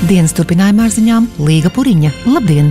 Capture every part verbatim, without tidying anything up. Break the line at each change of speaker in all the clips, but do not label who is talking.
Dienas turpinājumā ar ziņām Līga Puriņa. Labdien!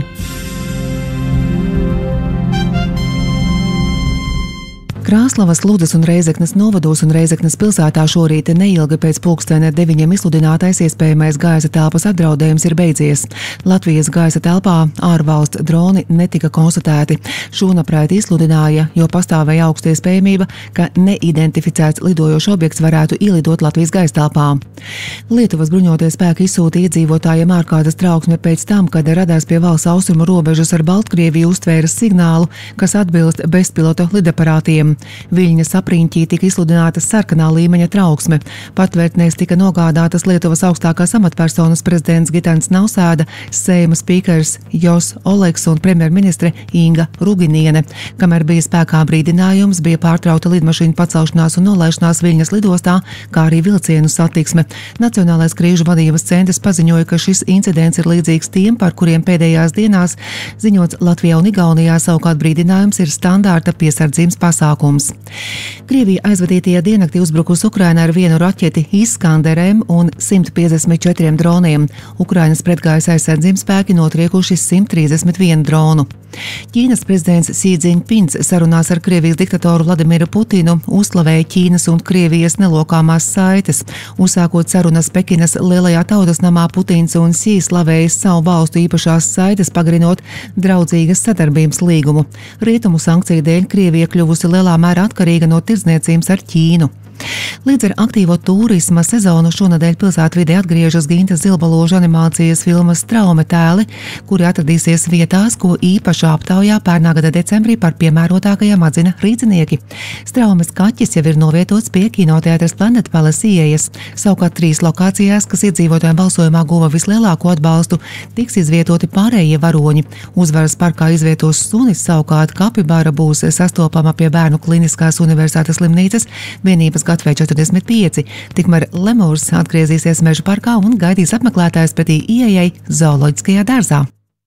Krāslavas, Ludzas un Reizeknes novados un Reizeknes pilsētā šorīt neilgi pēc pulksteni deviņiem izsludinātais iespējamais gaisa telpas apdraudējums ir beidzies. Latvijas gaisa telpā ārvalsts droni netika konstatēti. Šūnapraiti izsludināja, jo pastāvēja augsta iespējamība, ka neidentificēts lidojošs objekts varētu ielidot Latvijas gaisa telpā. Lietuvas bruņotie spēki izsūtīja iedzīvotājiem ārkārtas trauksmi pēc tam, kad radās pie valsts austrumu robežas ar Baltkrieviju uztvēras signālu, kas atbilst bezpilota lidaparātiem. Viļņas apriņķī tika izsludināta sarkanā līmeņa trauksme. Patvērtnēs tika nogādātas Lietuvas augstākās amatpersonas prezidents Gitaņs Nausēda, Seima spīkers Jos Oleks un premjerministre Inga Ruginiene. Kamēr bija spēkā brīdinājums, bija pārtrauta lidmašīnu pacelšanās un nolaišanās Viļņas lidostā, kā arī vilcienu satiksme. Nacionālais krīžu vadības centrs paziņoja, ka šis incidents ir līdzīgs tiem, par kuriem pēdējās dienās ziņots Latvijā un Igaunijā, savukārt brīdinājums ir standārta piesardzības pasākums. Krievija aizvadītajā diennaktī uzbrukusi Ukrainā ar vienu raķeti Iskanderem un simt piecdesmit četriem droniem. Ukrainas pretgaisa aizsardzības spēki notriekuši simt trīsdesmit vienu dronu. Ķīnas prezidents Xi Jinpings sarunās ar Krievijas diktatoru Vladimiru Putinu uzslavēja Ķīnas un Krievijas nelokāmās saites. Uzsākot sarunas Pekinas lielajā tautas namā, Putins un Xi slavēja savu valstu īpašās saites, pagarinot draudzīgas sadarbības līgumu. Rietumu sankciju dēļ Krievija kļuvusi lielā mērā atkarīga no tirdzniecības ar Ķīnu. Līdz ar aktīvo turisma sezonu šonadēļ pilsētvidē atgriežas Gintas Zilbaloža animācijas filmas Traume tēli, kuri atradīsies vietās, ko īpašā aptaujā pērnā gada decembrī par piemērotākajām atzina rīznieki. Straumes kaķis jau ir novietots pie kinoteātras Planet Palace ieejas. Savukārt trīs lokācijās, kas iedzīvotājiem balsojumā guva vislielāko atbalstu, tiks izvietoti pārējie varoņi. Uzvaras parkā izvietos sunis, savukārt kapibāra būs sastopama pie Bērnu Kliniskās universitātes slimnīcas vienības Gatvē četrdesmit pieci, tikmēr lemūrs atgriezīsies meža parkā un gaidīs apmeklētājs pretī ieejai zooloģiskajā dārzā.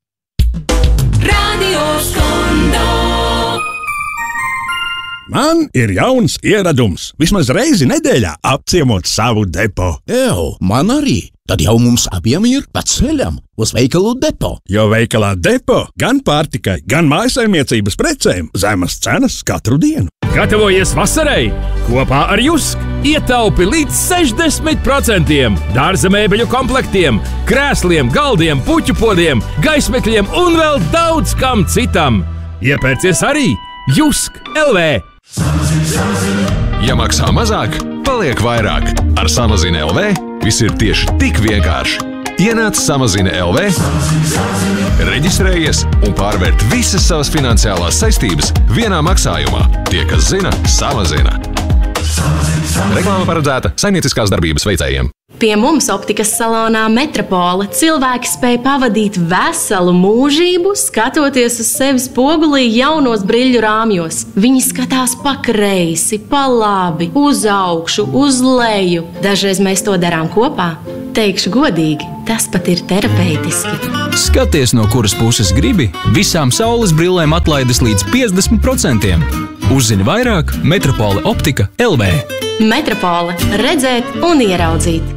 Radio Skondo.
Man ir jauns ieradums. Vismaz reizi nedēļā apciemot savu depo.
Ew, man arī. Tad jau mums abiem ir pa ceļam uz veikalu depo.
Jo veikalā depo gan pārtikai, gan mājasaimniecības precēm zemas cenas katru dienu.
Gatavojies vasarai! Kopā ar Jusk ietaupi līdz sešdesmit procentiem dārza mēbeļu komplektiem, krēsliem, galdiem, puķu podiem, gaismekļiem un vēl daudz kam citam. Iepērcies arī Jusk L V!
Ja maksā mazāk, paliek vairāk. Ar Samazina L V viss ir tieši tik vienkārši. Ienāc Samazina L V, reģistrējies un pārvērt visas savas finansiālās saistības vienā maksājumā. Tie, kas zina, samazina. Reklāma paredzēta saimnieciskās darbības veicējiem.
Pie mums optikas salonā Metropole cilvēki spēj pavadīt veselu mūžību, skatoties uz sevi spogulī jaunos briļu rāmjos. Viņi skatās pa kreisi, pa labi, uz augšu, uz leju. Dažreiz mēs to darām kopā. Teikšu godīgi, tas pat ir terapeitiski.
Skaties, no kuras puses gribi, visām saules brillēm atlaides līdz piecdesmit procentiem. Uzzini vairāk Metropole optika L V.
Metropole – redzēt un ieraudzīt.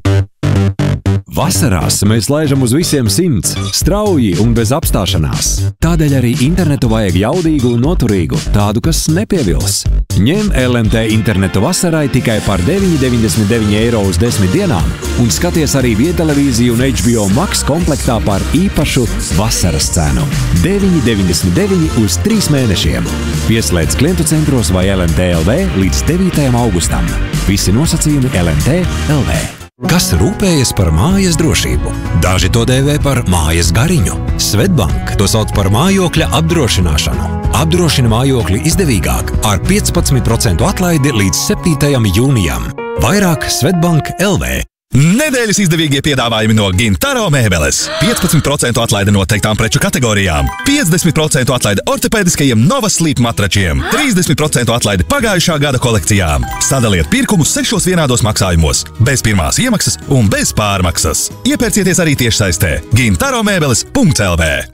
Vasarās mēs laižam uz visiem simts, strauji un bez apstāšanās. Tādēļ arī internetu vajag jaudīgu un noturīgu, tādu, kas nepievils. Ņem L M T internetu vasarai tikai par deviņi deviņdesmit deviņi eiro uz desmit dienām un skaties arī viedtelevīziju un H B O Max komplektā par īpašu vasaras cenu. deviņi deviņdesmit deviņi uz trīs mēnešiem. Pieslēdz klientu centros vai L M T L V līdz devītajam augustam. Visi nosacījumi L M T L V.
Kas rūpējas par mājas drošību? Daži to dēvē par mājas gariņu. Svetbank to sauc par mājokļa apdrošināšanu. Apdrošina mājokli izdevīgāk ar piecpadsmit procentu atlaidi līdz septītajam jūnijam. Vairāk Svetbank L V.
Nedēļas izdevīgie piedāvājumi no Gintaro mēbeles. piecpadsmit procentu atlaide noteiktām preču kategorijām. piecdesmit procentu atlaide ortopēdiskajiem Nova Sleep matračiem. trīsdesmit procentu atlaide pagājušā gada kolekcijām. Sadaliet pirkumus sešos vienādos maksājumos. Bez pirmās iemaksas un bez pārmaksas. Iepērcieties arī tiešsaistē. gintaro mēbeles punkts L V.